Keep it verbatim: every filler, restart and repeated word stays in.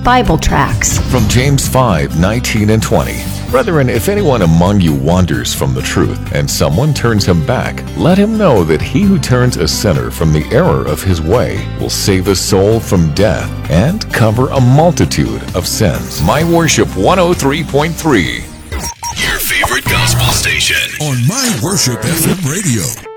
Bible tracts. From James five, nineteen and twenty. Brethren, if anyone among you wanders from the truth, and someone turns him back, let him know that he who turns a sinner from the error of his way will save a soul from death and cover a multitude of sins. My Worship one oh three point three. Your favorite gospel station on My Worship F M Radio.